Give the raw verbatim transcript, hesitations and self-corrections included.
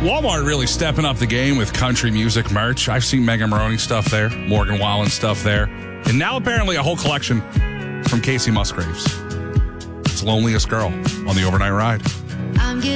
Walmart really stepping up the game with country music merch. I've seen Megan Maroney stuff there, Morgan Wallen stuff there, and now apparently a whole collection from Casey Musgraves. It's Loneliest Girl on the Overnight Ride.